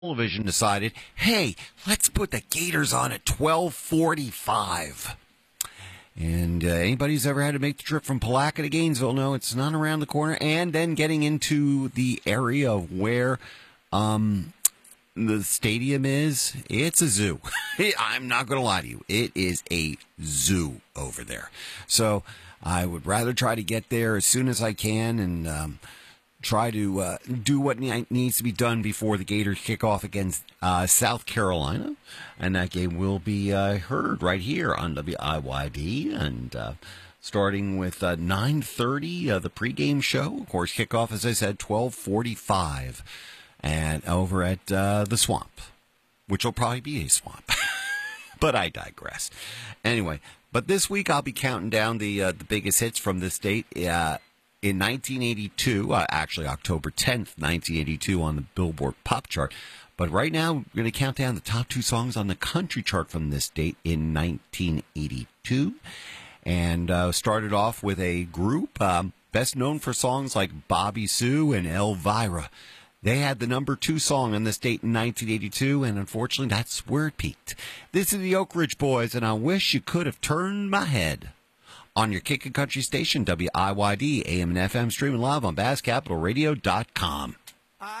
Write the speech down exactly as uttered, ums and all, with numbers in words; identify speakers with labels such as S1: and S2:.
S1: Television decided, hey, let's put the Gators on at twelve forty-five. And uh, anybody who's ever had to make the trip from Palatka to Gainesville, no, it's not around the corner. And then getting into the area of where um, the stadium is, it's a zoo. I'm not going to lie to you. It is a zoo over there. So I would rather try to get there as soon as I can and um, try to uh, do what ne- needs to be done before the Gators kick off against uh, South Carolina. And that game will be uh, heard right here on W I Y D. And uh, starting with uh, nine thirty, uh, the pregame show. Of course, kickoff, as I said, twelve forty-five. And over at uh, the Swamp, which will probably be a swamp. But I digress. Anyway, but this week I'll be counting down the uh, the biggest hits from this date. Uh, in nineteen eighty-two, uh, actually October tenth, nineteen eighty-two on the Billboard Pop Chart. But right now, we're going to count down the top two songs on the country chart from this date in nineteen eighty-two. And uh, started off with a group um, best known for songs like Bobby Sue and Elvira. They had the number two song on this date in nineteen eighty-two, and unfortunately, that's where it peaked. This is the Oak Ridge Boys, and I wish you could have turned my head. On your Kickin' Country station, W I Y D, A M and F M, streaming live on Bass Capital Radio dot com.